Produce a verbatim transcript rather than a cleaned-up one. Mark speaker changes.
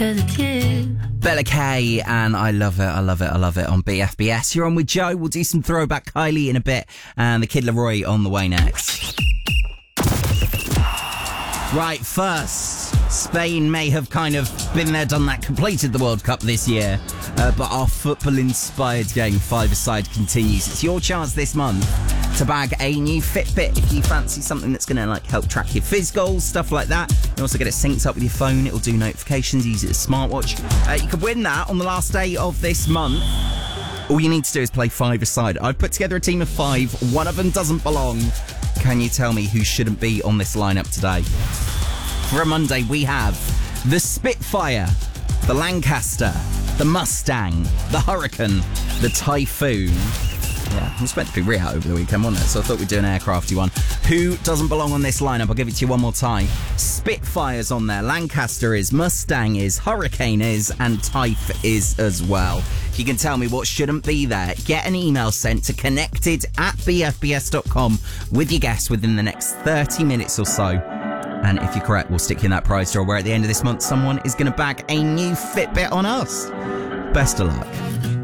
Speaker 1: Bella K, and I love it, I love it, I love it on B F B S. You're on with Joe. We'll do some throwback Kylie in a bit, and the Kid Laroi on the way next. Right, first, Spain may have kind of been there, done that, completed the World Cup this year, uh, but our football-inspired game, Five-A-Side, continues. It's your chance this month to bag a new Fitbit if you fancy something that's going to like help track your phys goals, stuff like that. You also get it synced up with your phone. It'll do notifications, use it as a smartwatch. Uh, you could win that on the last day of this month. All you need to do is play Five-A-Side. I've put together a team of five. One of them doesn't belong. Can you tell me who shouldn't be on this lineup today? For a Monday, we have the Spitfire, the Lancaster, the Mustang, the Hurricane, the Typhoon. Yeah, it was meant to be Riyadh over the weekend, wasn't it? So I thought we'd do an aircrafty one. Who doesn't belong on this lineup? I'll give it to you one more time. Spitfire's on there, Lancaster is, Mustang is, Hurricane is, and Typh is as well. If you can tell me what shouldn't be there, get an email sent to connected at b f b s dot com with your guess within the next thirty minutes or so. And if you're correct, we'll stick you in that prize draw where at the end of this month, someone is going to bag a new Fitbit on us. Best of luck.